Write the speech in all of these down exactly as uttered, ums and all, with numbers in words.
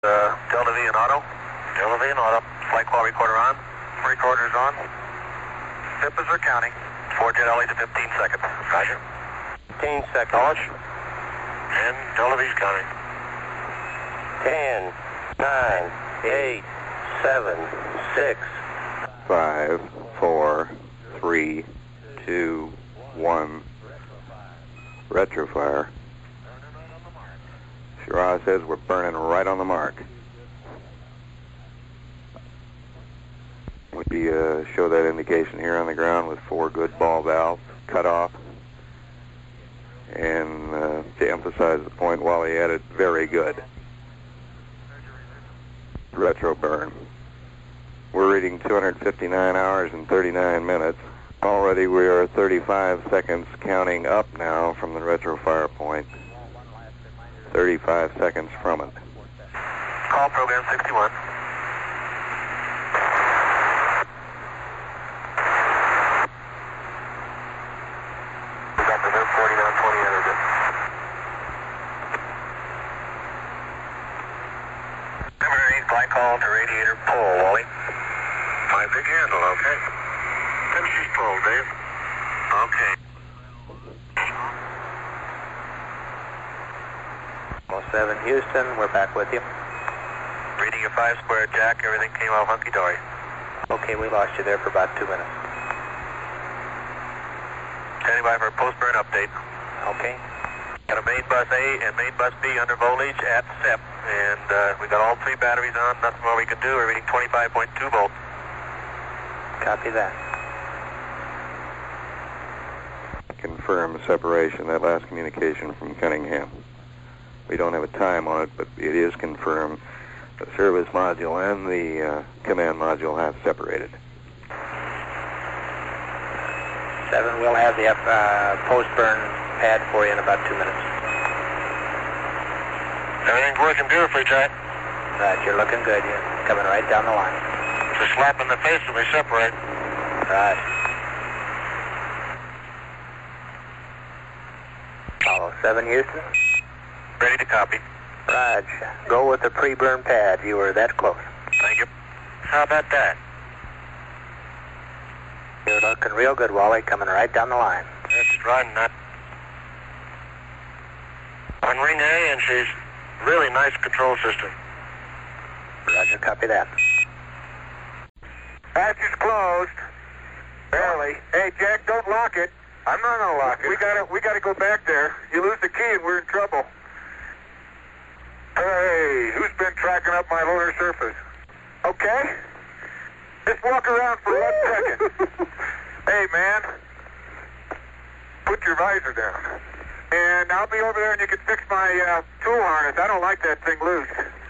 Uh, Delta V and Auto. Delta V and Auto. Flight call recorder on. Recorder's on. S I P is are counting. Four jet L A to fifteen seconds. Roger. fifteen seconds. Knowledge. And Delta V's counting. ten, nine, eight, seven, six. Five, four, three, two, one. Retrofire. Shiraz says we're burning right on the mark. We uh, show that indication here on the ground with four good ball valves cut off. And uh, to emphasize the point, Wally added very good. Retro burn. We're reading two hundred fifty-nine hours and thirty-nine minutes. Already we are thirty-five seconds counting up now from the retrofire point. thirty-five seconds from it. Call program sixty-one. We got the N I M forty-nine twenty energy. Underneath flight call to radiator pull, Wally. My big handle, okay. Tennessee's pull, Dave. Okay. seven Houston, we're back with you. Reading your five square, Jack. Everything came out hunky-dory. Okay, we lost you there for about two minutes. Standing by for a post-burn update. Okay. Got a main bus A and main bus B under voltage at S E P, and uh, we got all three batteries on. Nothing more we can do. We're reading twenty-five point two volts. Copy that. Confirm separation, that last communication from Cunningham. We don't have a time on it, but it is confirmed. The service module and the uh, command module have separated. Seven, we'll have the uh, post-burn pad for you in about two minutes. Everything's working beautifully, Jack. Right, you're looking good. You're coming right down the line. It's a slap in the face when we separate. Right. Follow seven Houston. Ready to copy. Raj, go with the pre-burn pad. You were that close. Thank you. How about that? You're looking real good, Wally. Coming right down the line. That's riding that. On ring A, and she's really nice control system. Roger, copy that. Hatch is closed. Barely. Hey, Jack, don't lock it. I'm not gonna lock it. We gotta, we gotta go back there. You lose the key, and we're in trouble. Hey, who's been tracking up my lunar surface? Okay. Just walk around for one second. Hey, man. Put your visor down. And I'll be over there and you can fix my uh, tool harness. I don't like that thing loose.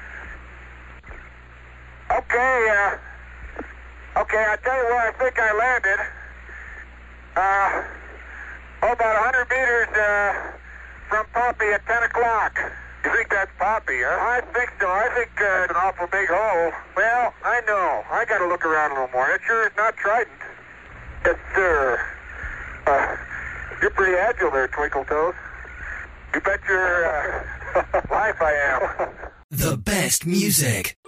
Okay, uh, okay, I'll tell you where I think I landed. Uh, oh, about one hundred meters uh, from Poppy at ten o'clock. You think that's Poppy, huh? I think so. I think uh, it's an awful big hole. Well, I know. I got to look around a little more. It sure is not Trident. Yes, sir. Uh, you're pretty agile there, Twinkle Toes. You bet your uh, life I am. The best music.